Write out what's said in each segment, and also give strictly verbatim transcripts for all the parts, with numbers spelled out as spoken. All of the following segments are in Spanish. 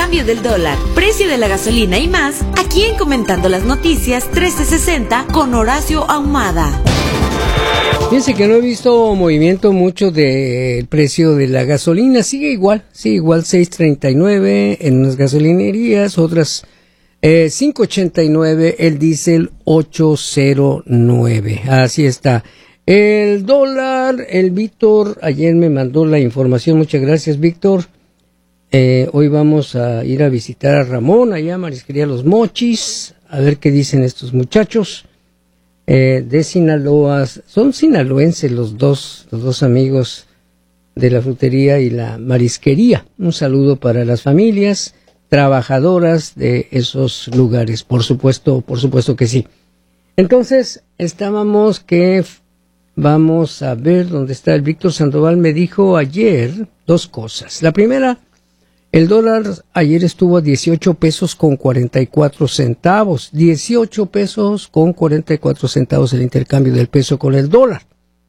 cambio del dólar, precio de la gasolina y más, aquí en Comentando las Noticias trece sesenta con Horacio Ahumada. Fíjense que no he visto movimiento mucho del precio de la gasolina, sigue igual, sigue igual seis treinta y nueve en unas gasolinerías, otras eh, cinco ochenta y nueve, el diésel ocho cero nueve, así está. El dólar, el Víctor, ayer me mandó la información, muchas gracias Víctor. Eh, hoy vamos a ir a visitar a Ramón, allá a Marisquería Los Mochis, a ver qué dicen estos muchachos. Eh, de Sinaloa, son sinaloenses los dos, los dos amigos de la frutería y la marisquería. Un saludo para las familias trabajadoras de esos lugares, por supuesto, por supuesto que sí. Entonces, estábamos que vamos a ver dónde está el Víctor Sandoval. Me dijo ayer dos cosas. La primera, el dólar ayer estuvo a dieciocho pesos con cuarenta y cuatro centavos. dieciocho pesos con cuarenta y cuatro centavos el intercambio del peso con el dólar.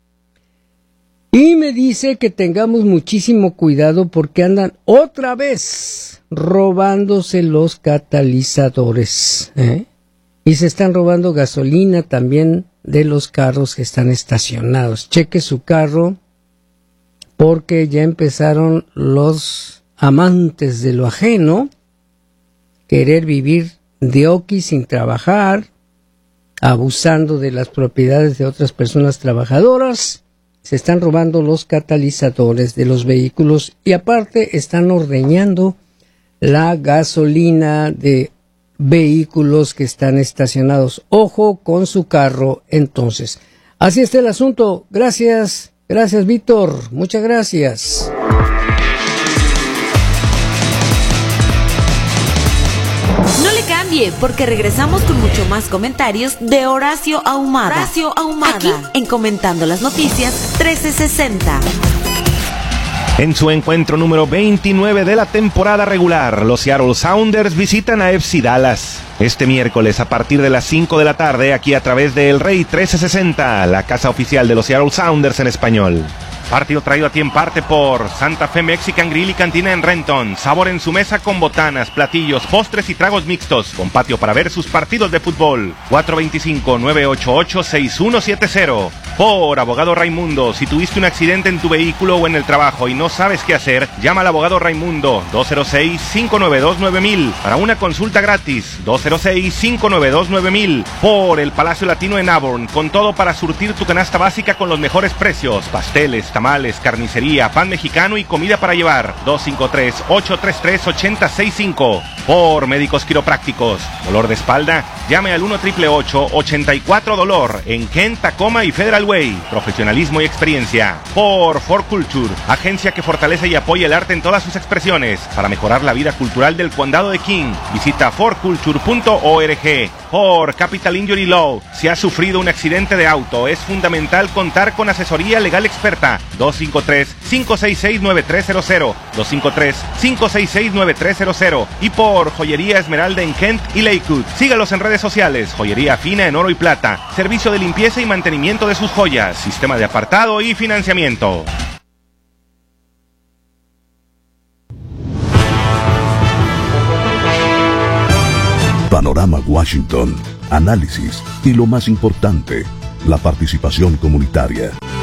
Y me dice que tengamos muchísimo cuidado porque andan otra vez robándose los catalizadores, ¿eh? Y se están robando gasolina también de los carros que están estacionados. Cheque su carro porque ya empezaron los amantes de lo ajeno, querer vivir de oqui sin trabajar, abusando de las propiedades de otras personas trabajadoras, se están robando los catalizadores de los vehículos y aparte están ordeñando la gasolina de vehículos que están estacionados. Ojo con su carro entonces. Así está el asunto. Gracias, gracias Víctor, muchas gracias. Porque regresamos con mucho más comentarios de Horacio Ahumada. Horacio Ahumada. Aquí en Comentando las Noticias trece sesenta. En su encuentro número veintinueve de la temporada regular, los Seattle Sounders visitan a F C Dallas. Este miércoles a partir de las cinco de la tarde, aquí a través de El Rey trece sesenta, la casa oficial de los Seattle Sounders en español. Partido traído a ti en parte por Santa Fe Mexican Grill y Cantina en Renton. Sabor en su mesa con botanas, platillos, postres y tragos mixtos. Con patio para ver sus partidos de fútbol. cuatro dos cinco, nueve ocho ocho, seis uno siete cero. Por Abogado Raimundo. Si tuviste un accidente en tu vehículo o en el trabajo y no sabes qué hacer, llama al Abogado Raimundo. dos cero seis, cinco nueve dos, nueve mil. Para una consulta gratis. dos cero seis, cinco nueve dos, nueve mil. Por el Palacio Latino en Auburn. Con todo para surtir tu canasta básica con los mejores precios. Pasteles, tamales, carnicería, pan mexicano y comida para llevar. dos cinco tres, ocho tres tres, ocho cero seis cinco. Por Médicos Quiroprácticos. ¿Dolor de espalda? Llame al uno ocho ocho ocho, ochenta y cuatro dolor en Kent, Tacoma y Federal Way. Profesionalismo y experiencia. Por For Culture, agencia que fortalece y apoya el arte en todas sus expresiones para mejorar la vida cultural del condado de King. Visita for culture punto org. Por Capital Injury Law, si has sufrido un accidente de auto, es fundamental contar con asesoría legal experta. dos cinco tres, cinco seis seis, nueve tres cero cero. dos cinco tres, cinco seis seis, nueve tres cero cero. Y por Joyería Esmeralda en Kent y Lakewood. Sígalos en redes sociales. Joyería fina en oro y plata. Servicio de limpieza y mantenimiento de sus joyas. Sistema de apartado y financiamiento. Panorama Washington, análisis y lo más importante, la participación comunitaria.